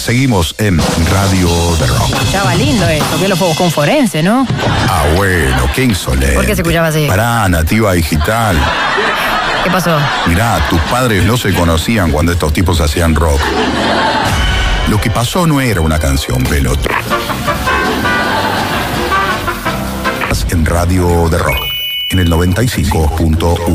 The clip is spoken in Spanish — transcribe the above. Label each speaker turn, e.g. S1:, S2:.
S1: Seguimos en Radio de Rock.
S2: Escuchaba lindo esto, que lo fue buscar un forense, ¿no?
S1: Ah, bueno, qué insolente.
S2: ¿Por qué se escuchaba así?
S1: Pará, Nativa Digital.
S2: ¿Qué pasó?
S1: Mirá, tus padres no se conocían cuando estos tipos hacían rock. Lo que pasó no era una canción, pelota. En Radio de Rock, en el 95.1.